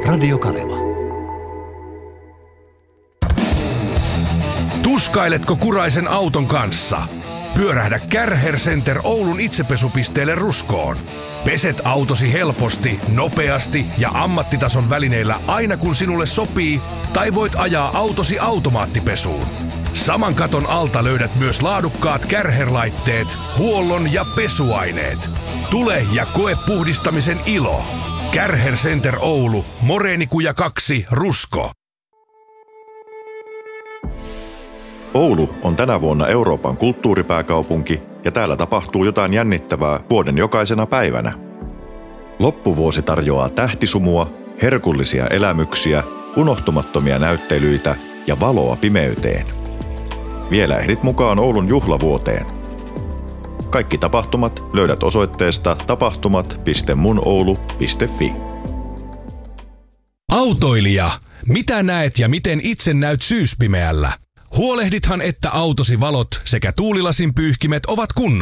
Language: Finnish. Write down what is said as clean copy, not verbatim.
Radio Kaleva. Tuskailetko kuraisen auton kanssa? Pyörähdä Kärher Center Oulun itsepesupisteelle Ruskoon. Peset autosi helposti, nopeasti ja ammattitason välineillä aina kun sinulle sopii, tai voit ajaa autosi automaattipesuun. Saman katon alta löydät myös laadukkaat Kärher-laitteet, huollon ja pesuaineet. Tule ja koe puhdistamisen ilo. Kärher Center Oulu, Moreenikuja 2, Rusko. Oulu on tänä vuonna Euroopan kulttuuripääkaupunki ja täällä tapahtuu jotain jännittävää vuoden jokaisena päivänä. Loppuvuosi tarjoaa tähtisumua, herkullisia elämyksiä, unohtumattomia näyttelyitä ja valoa pimeyteen. Vielä ehdit mukaan Oulun juhlavuoteen. Kaikki tapahtumat löydät osoitteesta tapahtumat.munoulu.fi. Autoilija, mitä näet ja miten itse näyt syyspimeällä? Huolehdithan, että autosi valot sekä tuulilasin pyyhkimet ovat kunnossa.